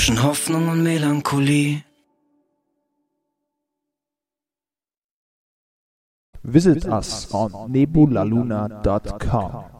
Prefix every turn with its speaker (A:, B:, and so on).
A: zwischen Hoffnung und Melancholie.
B: Visit us on nebulaluna.com.